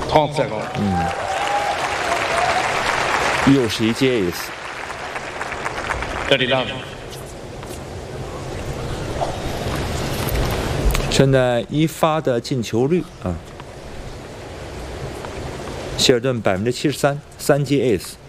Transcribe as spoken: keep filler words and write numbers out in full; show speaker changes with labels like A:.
A: trente secondes.
B: 嗯，又是一接 ace。
A: thirty down.
B: 现在一发的进球率啊，希尔顿百分之七十三，三接 ace。